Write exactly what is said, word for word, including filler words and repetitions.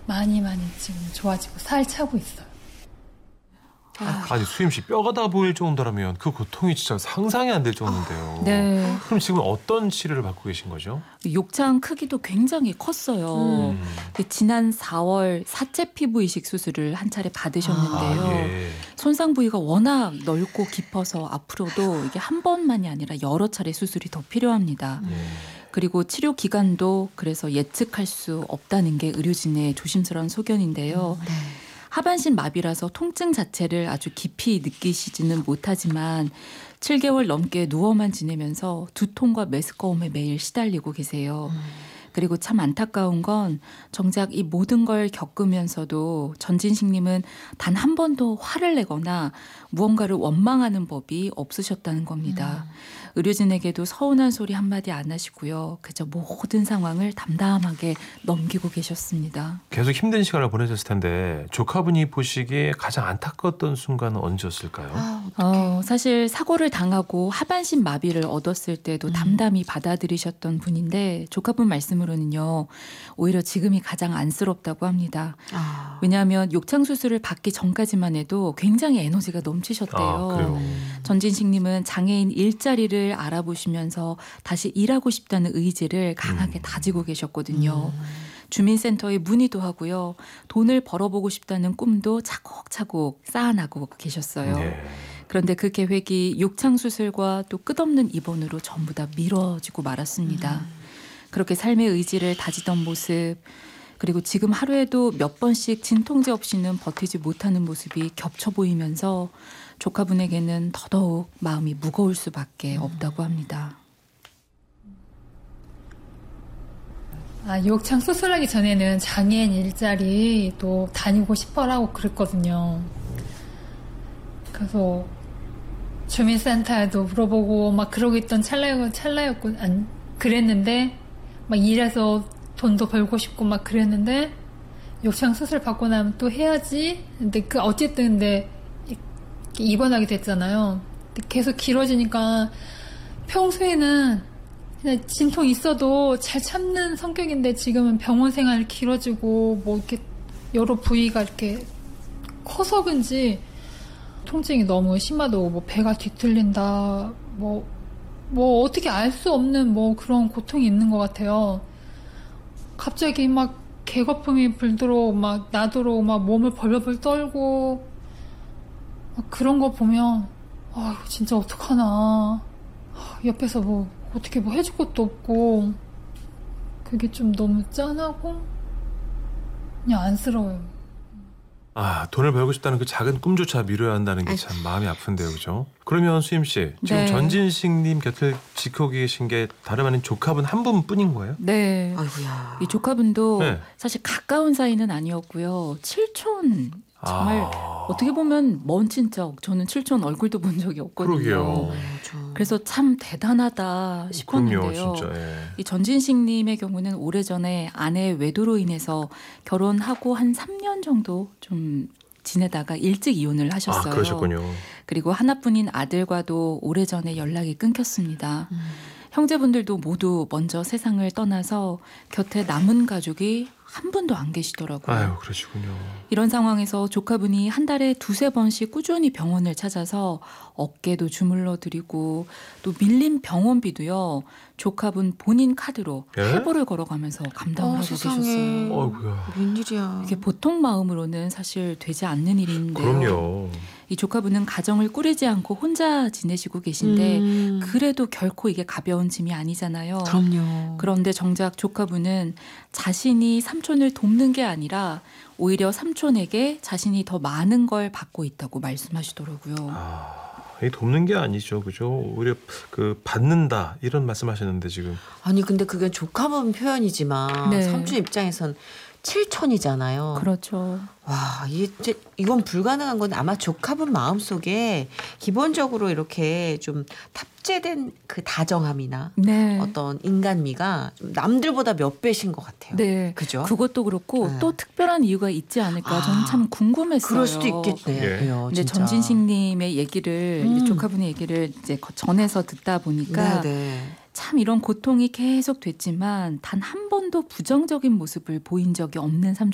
많이 많이 지금 좋아지고 살 차고 있어요. 아. 아니 수임 씨 뼈가 다 보일 정도라면 그 고통이 진짜 상상이 안 될 정도인데요. 네. 그럼 지금 어떤 치료를 받고 계신 거죠? 욕창 크기도 굉장히 컸어요. 음. 지난 사월 사체 피부 이식 수술을 한 차례 받으셨는데요. 아, 예. 손상 부위가 워낙 넓고 깊어서 앞으로도 이게 한 번만이 아니라 여러 차례 수술이 더 필요합니다. 예. 그리고 치료 기간도 그래서 예측할 수 없다는 게 의료진의 조심스러운 소견인데요. 네. 하반신 마비라서 통증 자체를 아주 깊이 느끼시지는 못하지만 칠 개월 넘게 누워만 지내면서 두통과 메스꺼움에 매일 시달리고 계세요. 음. 그리고 참 안타까운 건 정작 이 모든 걸 겪으면서도 전진식님은 단 한 번도 화를 내거나 무언가를 원망하는 법이 없으셨다는 겁니다. 음. 의료진에게도 서운한 소리 한마디 안 하시고요. 그저 모든 상황을 담담하게 넘기고 계셨습니다. 계속 힘든 시간을 보내셨을 텐데 조카분이 보시기에 가장 안타까웠던 순간은 언제였을까요? 아, 어, 사실 사고를 당하고 하반신 마비를 얻었을 때도 음. 담담히 받아들이셨던 분인데 조카분 말씀으로는요. 오히려 지금이 가장 안쓰럽다고 합니다. 아. 왜냐하면 욕창 수술을 받기 전까지만 해도 굉장히 에너지가 넘치셨대요. 아, 그래요? 전진식님은 장애인 일자리를 알아보시면서 다시 일하고 싶다는 의지를 강하게 음. 다지고 계셨거든요. 음. 주민센터에 문의도 하고요. 돈을 벌어보고 싶다는 꿈도 차곡차곡 쌓아나고 계셨어요. 예. 그런데 그 계획이 욕창 수술과 또 끝없는 입원으로 전부 다 미뤄지고 말았습니다. 음. 그렇게 삶의 의지를 다지던 모습, 그리고 지금 하루에도 몇 번씩 진통제 없이는 버티지 못하는 모습이 겹쳐 보이면서 조카분에게는 더더욱 마음이 무거울 수밖에 없다고 합니다. 아, 욕창 수술하기 전에는 장애인 일자리 또 다니고 싶어라고 그랬거든요. 그래서 주민센터에도 물어보고 막 그러고 있던 찰나였고, 찰나였고, 안, 그랬는데 막 일해서 돈도 벌고 싶고 막 그랬는데 욕창 수술 받고 나면 또 해야지. 근데 그 어쨌든 근데 입원하게 됐잖아요. 계속 길어지니까 평소에는 그냥 진통 있어도 잘 참는 성격인데 지금은 병원 생활 길어지고 뭐 이렇게 여러 부위가 이렇게 커서 그런지 통증이 너무 심하다고 뭐 배가 뒤틀린다 뭐, 뭐 어떻게 알 수 없는 뭐 그런 고통이 있는 것 같아요. 갑자기 막 개거품이 불들어오고 막 나도록 막 몸을 벌벌 떨고 그런 거 보면 아 이거 진짜 어떡하나. 옆에서 뭐 어떻게 뭐 해줄 것도 없고 그게 좀 너무 짠하고 그냥 안쓰러워요. 아, 돈을 벌고 싶다는 그 작은 꿈조차 미뤄야 한다는 게 참 마음이 아픈데요, 그죠? 그러면 수임 씨, 지금 네. 전진식님 곁을 지키고 계신 게 다름 아닌 조카분 한 분뿐인 거예요? 네. 아이고야. 이 조카분도 네. 사실 가까운 사이는 아니었고요. 칠촌 정말 아, 어떻게 보면 먼 친척. 저는 칠촌 얼굴도 본 적이 없거든요. 그러게요. 저... 그래서 참 대단하다 싶었는데요. 그럼요, 진짜. 예. 이 전진식님의 경우는 오래전에 아내 외도로 인해서 결혼하고 한 삼 년 정도 좀 지내다가 일찍 이혼을 하셨어요. 아, 그러셨군요. 그리고 하나뿐인 아들과도 오래전에 연락이 끊겼습니다. 음. 형제분들도 모두 먼저 세상을 떠나서 곁에 남은 가족이 한 분도 안 계시더라고요. 아유, 그러시군요. 이런 상황에서 조카분이 한 달에 두세 번씩 꾸준히 병원을 찾아서 어깨도 주물러 드리고 또 밀린 병원비도요. 조카분 본인 카드로 예? 해보를 걸어가면서 감당을 어, 하고 세상에. 계셨어요. 어이구야. 웬일이야. 이게 보통 마음으로는 사실 되지 않는 일인데요. 그럼요. 이 조카분은 가정을 꾸리지 않고 혼자 지내시고 계신데 음. 그래도 결코 이게 가벼운 짐이 아니잖아요. 그럼요. 그런데 정작 조카분은 자신이 삼촌을 돕는 게 아니라 오히려 삼촌에게 자신이 더 많은 걸 받고 있다고 말씀하시더라고요. 아, 이 돕는 게 아니죠, 그죠? 오히려 그 받는다 이런 말씀하셨는데 지금. 아니 근데 그게 조카분 표현이지만 네. 삼촌 입장에선 칠촌이잖아요. 그렇죠. 와, 이제 이건 불가능한 건 아마 조카분 마음속에 기본적으로 이렇게 좀 탑재된 그 다정함이나 네. 어떤 인간미가 좀 남들보다 몇 배신 것 같아요. 네. 그죠? 그것도 그렇고 네. 또 특별한 이유가 있지 않을까 아, 저는 참 궁금했어요. 그럴 수도 있겠네요. 근데 진짜. 전진식님의 얘기를 음. 이제 조카분의 얘기를 이제 전해서 듣다 보니까 네, 네. 참 이런 고통이 계속 됐지만 단 한 번도 부정적인 모습을 보인 적이 없는